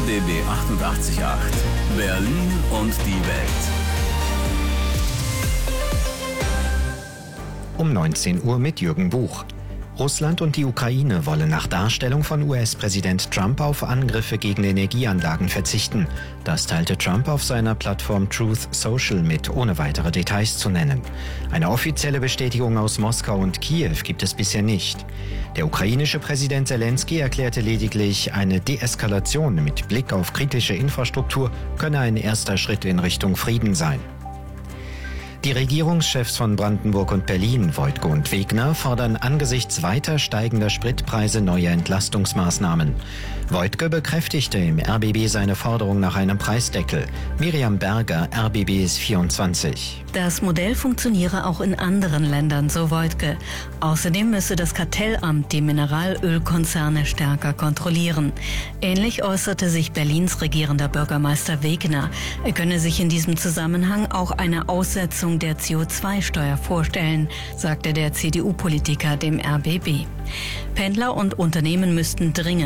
RBB 88.8 Berlin und die Welt. Um 19 Uhr mit Jürgen Buch. Russland und die Ukraine wollen nach Darstellung von US-Präsident Trump auf Angriffe gegen Energieanlagen verzichten. Das teilte Trump auf seiner Plattform Truth Social mit, ohne weitere Details zu nennen. Eine offizielle Bestätigung aus Moskau und Kiew gibt es bisher nicht. Der ukrainische Präsident Zelensky erklärte lediglich, eine Deeskalation mit Blick auf kritische Infrastruktur könne ein erster Schritt in Richtung Frieden sein. Die Regierungschefs von Brandenburg und Berlin, Woidke und Wegner, fordern angesichts weiter steigender Spritpreise neue Entlastungsmaßnahmen. Woidke bekräftigte im RBB seine Forderung nach einem Preisdeckel. Miriam Berger, RBB 24. Das Modell funktioniere auch in anderen Ländern, so Woidke. Außerdem müsse das Kartellamt die Mineralölkonzerne stärker kontrollieren. Ähnlich äußerte sich Berlins regierender Bürgermeister Wegner. Er könne sich in diesem Zusammenhang auch eine Aussetzung der CO2-Steuer vorstellen, sagte der CDU-Politiker dem RBB. Pendler und Unternehmen müssten dringend